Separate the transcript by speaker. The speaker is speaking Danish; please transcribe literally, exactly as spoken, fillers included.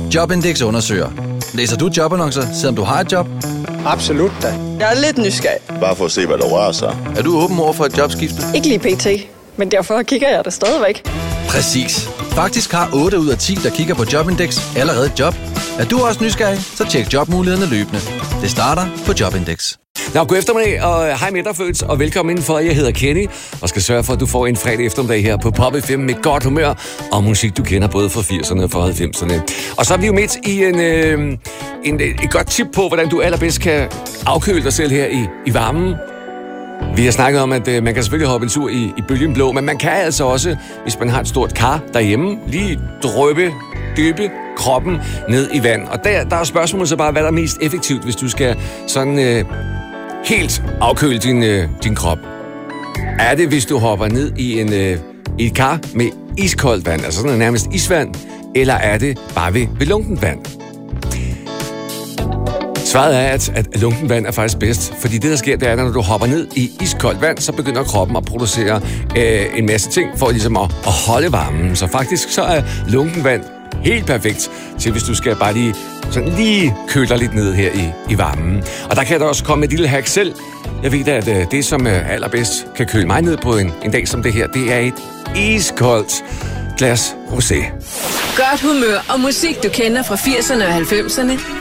Speaker 1: Jobindex undersøger. Læser du jobannoncer, selvom du har et job?
Speaker 2: Absolut da.
Speaker 3: Jeg er lidt nysgerrig.
Speaker 4: Bare for at se, hvad der rører sig.
Speaker 1: Er du åben over for et jobskifte?
Speaker 3: Ikke lige pt, men derfor kigger jeg det stadigvæk.
Speaker 1: Præcis. Faktisk har otte ud af ti, der kigger på Jobindex, allerede et job. Er du også nysgerrig, så tjek jobmulighederne løbende. Det starter på Jobindex.
Speaker 5: Nå, god eftermiddag, og hej med dig, Føls, og velkommen indenfor. Jeg hedder Kenny, og skal sørge for, at du får en fredag eftermiddag her på Pop F M med godt humør og musik, du kender både fra firserne og fra halvfemserne. Og så er vi jo midt i en, øh, en, et godt tip på, hvordan du allerbedst kan afkøle dig selv her i, i varmen. Vi har snakket om, at øh, man kan selvfølgelig hoppe en tur i, i bølgen blå, men man kan altså også, hvis man har et stort kar derhjemme, lige drøbe, dyppe kroppen ned i vand. Og der, der er spørgsmålet så bare, hvad der er mest effektivt, hvis du skal sådan øh, helt afkøle din, øh, din krop. Er det, hvis du hopper ned i, en, øh, i et kar med iskoldt vand, altså sådan nærmest isvand, eller er det bare ved, ved lunkent vand? Svaret er, at, at lunken vand er faktisk bedst, fordi det, der sker, det er, at når du hopper ned i iskoldt vand, så begynder kroppen at producere øh, en masse ting for ligesom at, at holde varmen. Så faktisk så er lunken vand helt perfekt til, hvis du skal bare lige, sådan lige køle dig lidt ned her i, i varmen. Og der kan der også komme et lille hack selv. Jeg ved at øh, det, som øh, allerbedst kan køle mig ned på en, en dag som det her, det er et iskoldt glas rosé.
Speaker 6: Godt humør og musik, du kender fra firserne og halvfemserne.